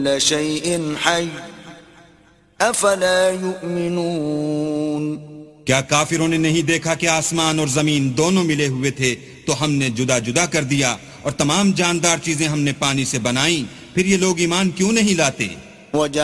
शैइन हय्य अफला युमिनून। क्या काफिरों ने नहीं देखा कि आसमान और जमीन दोनों मिले हुए थे तो हमने जुदा जुदा कर दिया और तमाम जानदार चीजें हमने पानी से बनाई, फिर ये लोग ईमान क्यों नहीं लाते?